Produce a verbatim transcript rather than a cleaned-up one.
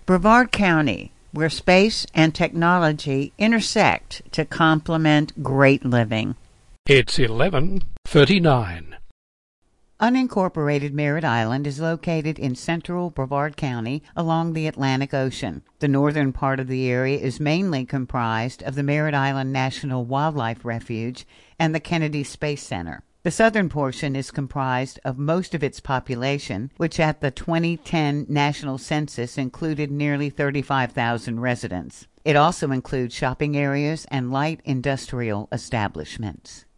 Brevard County, where space and technology intersect to complement great living. It's eleven thirty-nine. Unincorporated Merritt Island is located in central Brevard County along the Atlantic Ocean. The northern part of the area is mainly comprised of the Merritt Island National Wildlife Refuge and the Kennedy Space Center. The southern portion is comprised of most of its population, which at the twenty ten national census included nearly thirty-five thousand residents. It also includes shopping areas and light industrial establishments.